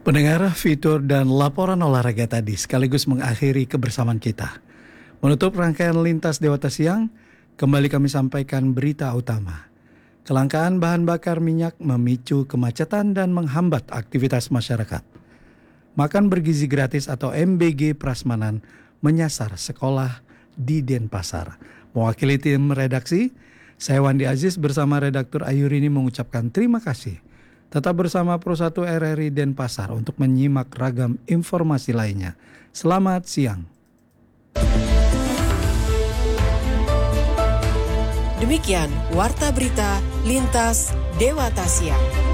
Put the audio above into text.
Pendengar, fitur dan laporan olahraga tadi sekaligus mengakhiri kebersamaan kita. Menutup rangkaian Lintas Dewata Siang, kembali kami sampaikan berita utama. Kelangkaan bahan bakar minyak memicu kemacetan dan menghambat aktivitas masyarakat. Makan bergizi gratis atau MBG Prasmanan menyasar sekolah di Denpasar. Mewakili tim redaksi, saya Wandi Aziz bersama redaktur Ayurini mengucapkan terima kasih. Tetap bersama Pro 1 RRI Denpasar untuk menyimak ragam informasi lainnya. Selamat siang. Demikian Warta Berita Lintas Dewata Siang.